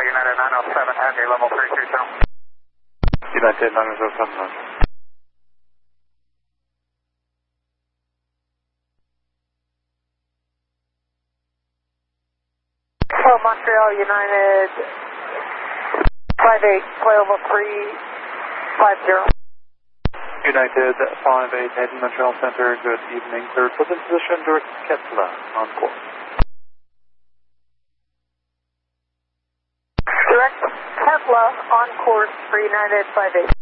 United 907 Heavy, level 330. United 907. Hello, Montreal United 58, play level 350. United 58, heading Montreal Center, good evening. Third position, direct Kepler on course. Direct Kepler on course for United 58.